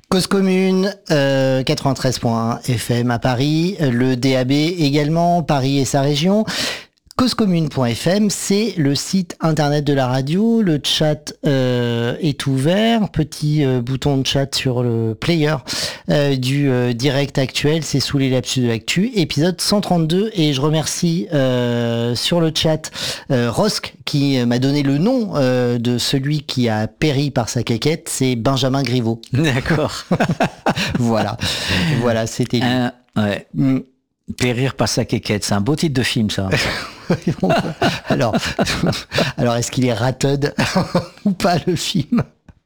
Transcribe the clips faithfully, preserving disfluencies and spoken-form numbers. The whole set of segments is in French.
Cause commune, euh, quatre-vingt-treize point un F M à Paris, le D A B également, Paris et sa région. cause commune point F M, c'est le site internet de la radio. Le chat euh, est ouvert. Petit euh, bouton de chat sur le player euh, du euh, direct actuel. C'est sous les lapsus de l'actu, épisode cent trente-deux. Et je remercie euh, sur le chat euh, Rosk qui m'a donné le nom euh, de celui qui a péri par sa caquette. C'est Benjamin Griveaux. D'accord. Voilà. Voilà, c'était lui. Un, ouais. Mm. Périr par sa quéquette, c'est un beau titre de film, ça. alors, alors est-ce qu'il est rated ou pas, le film?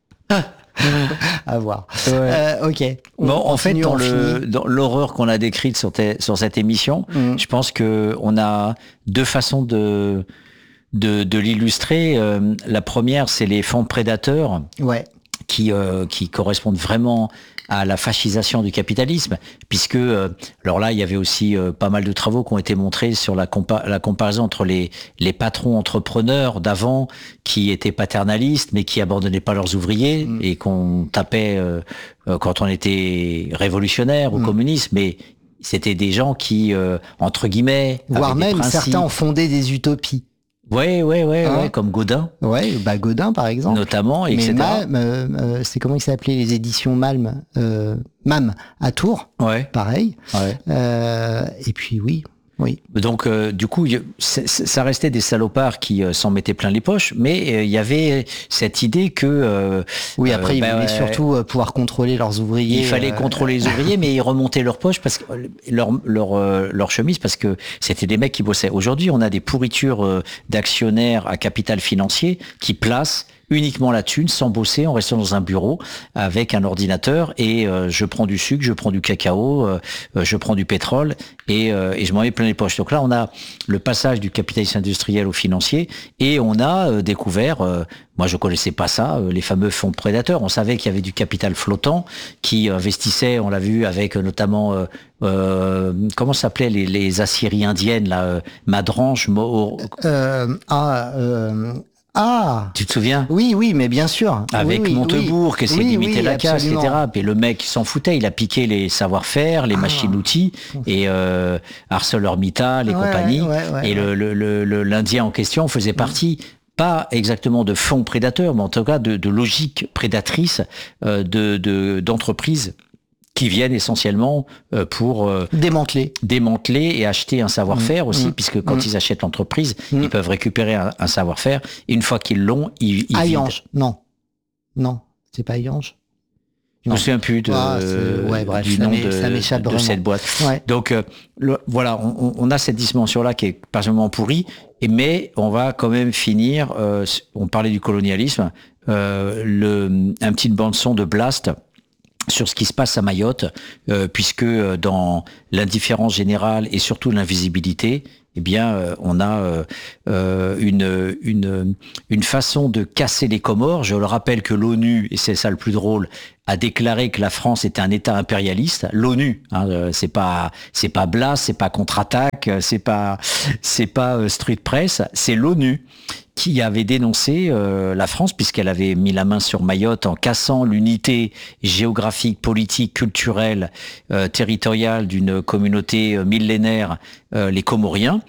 À voir. Ouais. Euh, ok. On bon, en fait, dans, le, dans l'horreur qu'on a décrite sur, te, sur cette émission, mmh. je pense que on a deux façons de de, de l'illustrer. Euh, la première, c'est les fonds prédateurs. Ouais. Qui, euh, qui correspondent vraiment à la fascisation du capitalisme, puisque, euh, alors là, il y avait aussi euh, pas mal de travaux qui ont été montrés sur la, compa- la comparaison entre les, les patrons entrepreneurs d'avant, qui étaient paternalistes, mais qui abandonnaient pas leurs ouvriers, mmh. et qu'on tapait euh, euh, quand on était révolutionnaire ou mmh. communiste, mais c'était des gens qui, euh, entre guillemets, voire même principes. Certains ont fondé des utopies. Ouais, ouais, ouais, hein? ouais, comme Godin. Ouais, bah Godin par exemple. Notamment, et cetera. Mais euh, euh, c'est comment il s'appelait, les éditions Malm, euh, Mam à Tours. Ouais. Pareil. Ouais. Euh, et puis oui. Oui. Donc, euh, du coup, ça restait des salopards qui euh, s'en mettaient plein les poches, mais il euh, y avait cette idée que... Euh, oui, après, euh, ils bah, voulaient surtout euh, pouvoir contrôler leurs ouvriers. Il fallait euh... contrôler les ouvriers, mais ils remontaient leurs poches, parce que leur, leur, euh, leur chemise, parce que c'était des mecs qui bossaient. Aujourd'hui, on a des pourritures euh, d'actionnaires à capital financier qui placent uniquement la thune, sans bosser, en restant dans un bureau avec un ordinateur, et euh, je prends du sucre, je prends du cacao, euh, je prends du pétrole, et, euh, et je m'en mets plein les poches. Donc là, on a le passage du capitalisme industriel au financier, et on a euh, découvert, euh, moi je connaissais pas ça, euh, les fameux fonds prédateurs. On savait qu'il y avait du capital flottant qui investissait, on l'a vu avec euh, notamment... Euh, Euh, comment s'appelaient les, les aciéries indiennes là, euh, Madrange, Mo... euh, ah, euh... Ah, tu te souviens? Oui, oui, mais bien sûr. Avec oui, Montebourg, oui. qui essayait oui, d'imiter oui, la casse, absolument. et cetera. Puis le mec s'en foutait, il a piqué les savoir-faire, les ah. machines-outils, et euh, ArcelorMittal et ouais, compagnie. Ouais, ouais, et ouais. Le, le, le, le, l'Indien en question faisait partie... Mmh. Pas exactement de fonds prédateurs, mais en tout cas de, de logique prédatrice euh, de, de, d'entreprises qui viennent essentiellement euh, pour euh, démanteler, démanteler et acheter un savoir-faire mmh, aussi, mmh, puisque quand mmh. ils achètent l'entreprise, mmh. ils peuvent récupérer un, un savoir-faire. Et une fois qu'ils l'ont, ils, ils Hayange, non, non, c'est pas Hayange. Je me souviens plus de, ah, ouais, bref, du ça nom de, ça m'échappe de vraiment. cette boîte. Ouais. Donc euh, le, voilà, on, on a cette dimension-là qui est particulièrement pourrie, et mais on va quand même finir. Euh, on parlait du colonialisme, euh, le, un petit bande-son de Blast sur ce qui se passe à Mayotte, euh, puisque dans l'indifférence générale et surtout l'invisibilité, eh bien, euh, on a euh, une, une, une façon de casser les Comores. Je le rappelle que l'ONU, et c'est ça le plus drôle, a déclaré que la France était un État impérialiste. L'ONU, hein, c'est pas, c'est pas Blas, c'est pas Contre-Attaque, c'est pas, c'est pas euh, Street Press, c'est l'ONU qui avait dénoncé euh, la France, puisqu'elle avait mis la main sur Mayotte en cassant l'unité géographique, politique, culturelle, euh, territoriale d'une communauté euh, millénaire, euh, les Comoriens,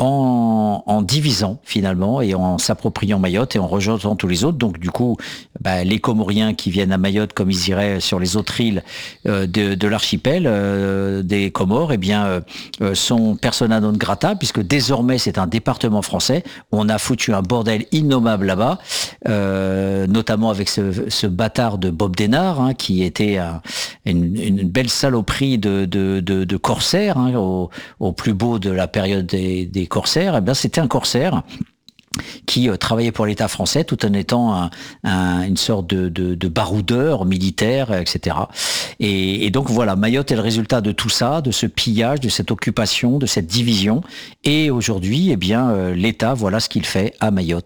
en, en divisant finalement et en s'appropriant Mayotte et en rejetant tous les autres. Donc du coup, bah, les Comoriens qui viennent à Mayotte, comme ils iraient sur les autres îles euh, de, de l'archipel euh, des Comores, eh bien euh, sont persona non grata, puisque désormais c'est un département français. On a foutu un bordel innommable là-bas, euh, notamment avec ce, ce bâtard de Bob Denard, hein, qui était un, une, une belle saloperie de, de, de, de corsaire, hein, au, au plus beau de la période des, des corsaires. Eh bien, c'était un corsaire qui euh, travaillait pour l'État français tout en étant un, un, une sorte de, de, de baroudeur militaire, et cetera. Et, et donc voilà, Mayotte est le résultat de tout ça, de ce pillage, de cette occupation, de cette division. Et aujourd'hui, eh bien, euh, l'État, voilà ce qu'il fait à Mayotte.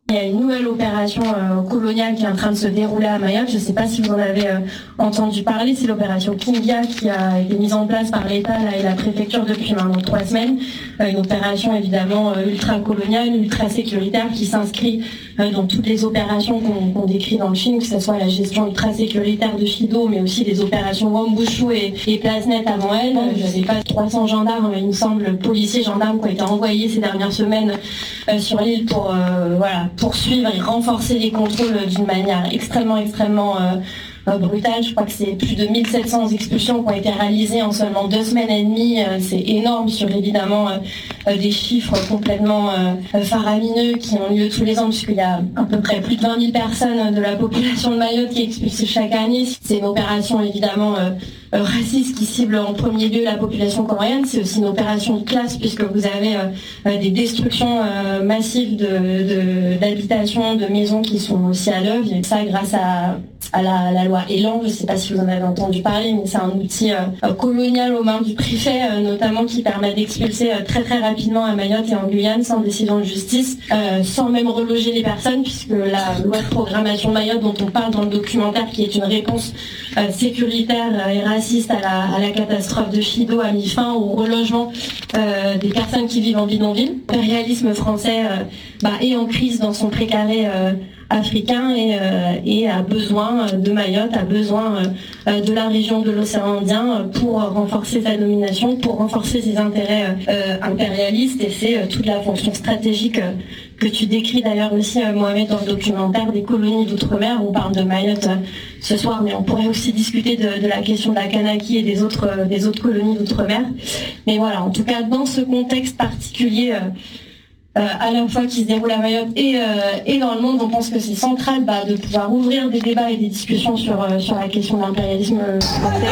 Il y a une nouvelle opération euh, coloniale qui est en train de se dérouler à Mayotte. Je ne sais pas si vous en avez euh, entendu parler. C'est l'opération Kingia qui a été mise en place par l'État là, et la préfecture depuis maintenant trois semaines. Euh, une opération évidemment euh, ultra-coloniale, ultra-sécuritaire qui s'inscrit euh, dans toutes les opérations qu'on qu'on décrit dans le film, que ce soit la gestion ultra-sécuritaire de Fido, mais aussi les opérations Wambushu et, et Plasnet avant elle. Euh, je ne sais pas, trois cents gendarmes, il me semble, policiers, gendarmes qui ont été envoyés ces dernières semaines euh, sur l'île pour... Euh, voilà, poursuivre et renforcer les contrôles d'une manière extrêmement, extrêmement euh, brutale. Je crois que c'est plus de mille sept cents expulsions qui ont été réalisées en seulement deux semaines et demie. Euh, c'est énorme sur évidemment euh, des chiffres complètement euh, faramineux qui ont lieu tous les ans, puisqu'il y a à peu près plus de vingt mille personnes de la population de Mayotte qui est expulsée chaque année. C'est une opération évidemment euh, Euh, raciste qui cible en premier lieu la population coréenne. C'est aussi une opération de classe puisque vous avez euh, euh, des destructions euh, massives de, de, d'habitations, de maisons qui sont aussi à l'œuvre. Et ça grâce à, à la, la loi Elan, je ne sais pas si vous en avez entendu parler, mais c'est un outil euh, colonial aux mains du préfet euh, notamment qui permet d'expulser euh, très très rapidement à Mayotte et en Guyane sans décision de justice, euh, sans même reloger les personnes, puisque la loi de programmation Mayotte dont on parle dans le documentaire, qui est une réponse euh, sécuritaire euh, et raciste à la, à la catastrophe de Fido, a mis fin au relogement euh, des personnes qui vivent en bidonville. L'impérialisme français euh, bah, est en crise dans son précaré euh, africain et, euh, et a besoin de Mayotte, a besoin euh, de la région de l'océan Indien pour renforcer sa domination, pour renforcer ses intérêts euh, impérialistes, et c'est euh, toute la fonction stratégique euh, que tu décris d'ailleurs aussi, euh, Mohamed, dans le documentaire des colonies d'outre-mer. On parle de Mayotte euh, ce soir, mais on pourrait aussi discuter de, de la question de la Kanaki et des autres, euh, des autres colonies d'outre-mer. Mais voilà, en tout cas, dans ce contexte particulier, euh, Euh, à la fois qui se déroule à Mayotte et, euh, et dans le monde, on pense que c'est central bah, de pouvoir ouvrir des débats et des discussions sur, euh, sur la question de l'impérialisme français.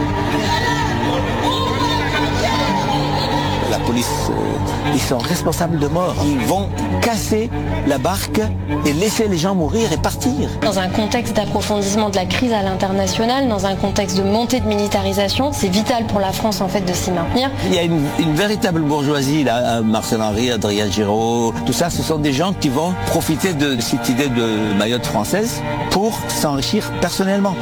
La police, euh, ils sont responsables de mort. Ils vont casser la barque et laisser les gens mourir et partir. Dans un contexte d'approfondissement de la crise à l'international, dans un contexte de montée de militarisation, c'est vital pour la France en fait de s'y maintenir. Il y a une, une véritable bourgeoisie là, Marcel Henry, Adrien Giraud, tout ça, ce sont des gens qui vont profiter de cette idée de Mayotte française pour s'enrichir personnellement.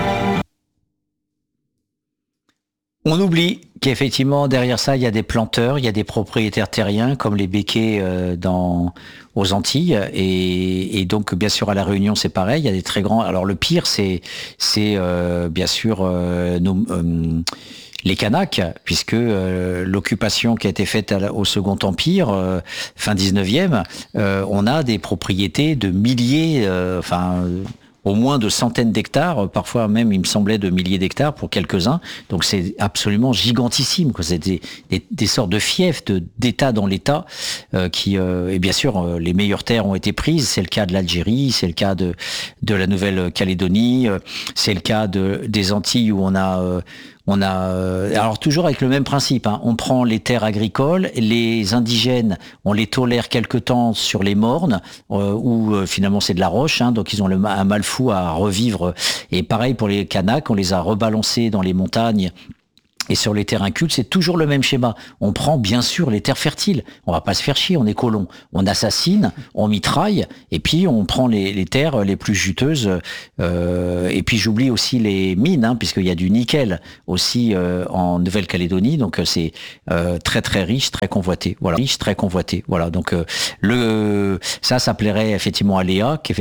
On oublie qu'effectivement, derrière ça, il y a des planteurs, il y a des propriétaires terriens, comme les Béquets euh, dans, aux Antilles. Et, et donc, bien sûr, à La Réunion, c'est pareil. Il y a des très grands... Alors, le pire, c'est, c'est euh, bien sûr euh, nos, euh, les Kanaks, puisque euh, l'occupation qui a été faite à la, au Second Empire, euh, fin dix-neuvième, euh, on a des propriétés de milliers... Euh, enfin... au moins de centaines d'hectares, parfois même, il me semblait, de milliers d'hectares pour quelques-uns. Donc c'est absolument gigantissime, quoi. C'est des, des, des sortes de fiefs, de, d'État dans l'État, euh, qui, euh, et bien sûr, euh, les meilleures terres ont été prises. C'est le cas de l'Algérie, c'est le cas de, de la Nouvelle-Calédonie, euh, c'est le cas de, des Antilles où on a... Euh, On a, alors toujours avec le même principe, hein, on prend les terres agricoles, les indigènes, on les tolère quelque temps sur les mornes, euh, où euh, finalement c'est de la roche, hein, donc ils ont le, un mal fou à revivre. Et pareil pour les Kanaks, on les a rebalancés dans les montagnes. Et sur les terrains cultes, c'est toujours le même schéma. On prend bien sûr les terres fertiles. On va pas se faire chier, on est colons. On assassine, on mitraille, et puis on prend les, les terres les plus juteuses. Euh, et puis j'oublie aussi les mines, hein, puisqu'il y a du nickel aussi euh, en Nouvelle-Calédonie. Donc c'est euh, très très riche, très convoité. Voilà, riche, très convoité. Voilà. Donc euh, le ça, ça plairait effectivement à Léa, qui